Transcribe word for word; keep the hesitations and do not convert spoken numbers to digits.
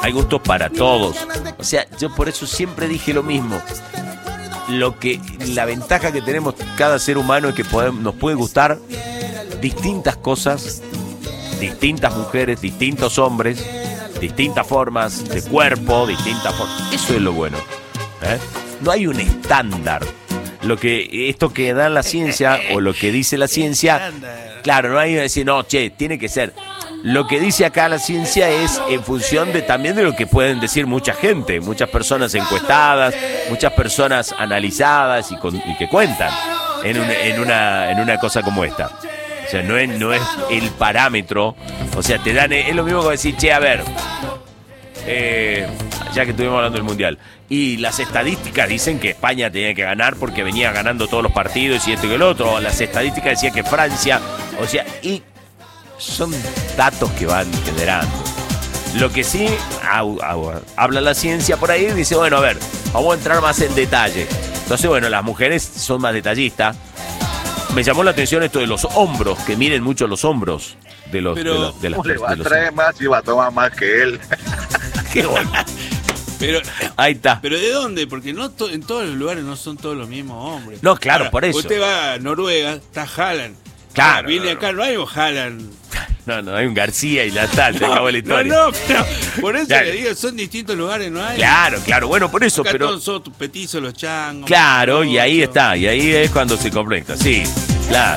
hay gustos para todos. O sea, yo por eso siempre dije lo mismo. Lo que, la ventaja que tenemos cada ser humano es que podemos, nos puede gustar distintas cosas, distintas mujeres, distintos hombres, distintas formas de cuerpo, distintas formas. Eso es lo bueno, ¿eh? No hay un estándar. Lo que esto que da la ciencia o lo que dice la ciencia, claro, no hay que decir, no, che, tiene que ser. Lo que dice acá la ciencia es en función de también de lo que pueden decir mucha gente, muchas personas encuestadas, muchas personas analizadas y, con, y que cuentan en, un, en, una, en una cosa como esta. O sea, no es, no es el parámetro. O sea, te dan, es lo mismo que decir, che, a ver, eh, ya que estuvimos hablando del Mundial, y las estadísticas dicen que España tenía que ganar porque venía ganando todos los partidos y esto y el otro. Las estadísticas decían que Francia, o sea, y son datos que van generando. Lo que sí au, au, habla la ciencia por ahí, dice, bueno, a ver, vamos a entrar más en detalle. Entonces, bueno, las mujeres son más detallistas. Me llamó la atención esto de los hombros, que miren mucho los hombros de los Pero, de, los, de las ¿Cómo le va a de los traer más y va a tomar más que él? Qué bueno. Pero, Ahí está. ¿Pero de dónde? Porque no to, en todos los lugares no son todos los mismos hombres. No, claro, Ahora, por eso. Usted va a Noruega, está Haaland. Claro. Ahora, viene no, acá, no hay un Haaland. No, no, hay un García y la tal, se acabó la historia. No, no, pero por eso Claro. le digo, son distintos lugares, no hay. Claro, claro, bueno, por eso, Acá pero... todos son petizos los changos. Claro, y ahí morochos. está, y ahí es cuando se conecta, sí, claro.